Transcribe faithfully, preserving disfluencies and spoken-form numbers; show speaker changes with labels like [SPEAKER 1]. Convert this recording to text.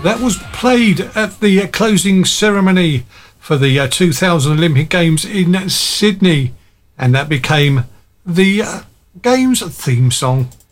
[SPEAKER 1] That was played at the uh, closing ceremony for the uh, two thousand Olympic Games in Sydney, and that became the uh, Games theme song.